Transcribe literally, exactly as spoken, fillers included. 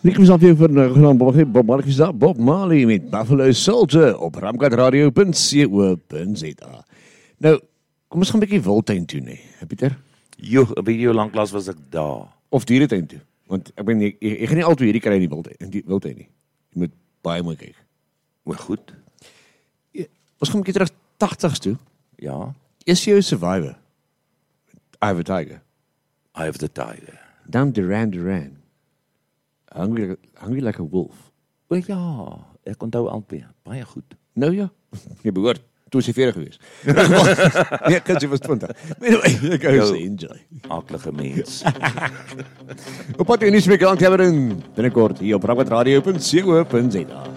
Ek was afweer vir nou genaamd Bob, Bob Marley, is dat Bob Marley met Buffalo Soldier op ramkatradio punt co punt za. Nou, kom ons gaan 'n bietjie Wildtuin toe, nee, Pieter? Jo, 'n bietjie lanklaas was ek daar. Of Dieretuin toe, want ek ben, ek, ek gaan nie altyd hierdie kry in die Wildtuin, in die Wildtuin nie. Jy moet baie mooi kyk. Maar goed. Ja, ons gaan 'n bietjie terug tagtigs toe. Ja, Is jy 'n survivor? I have a tiger. I have the tiger. Dan Duran Duran. Hungry, hungry like a wolf. O ja, ek onthou albei, baie goed. Nou ja, jy behoort, toe is jy veertig gewees. Nee, kind, jy was twintig. Anyway, ek hou sê, enjoy. Akelige mens. Op pad in die smekant hebben binnekort hier op ramkatradio punt co punt za.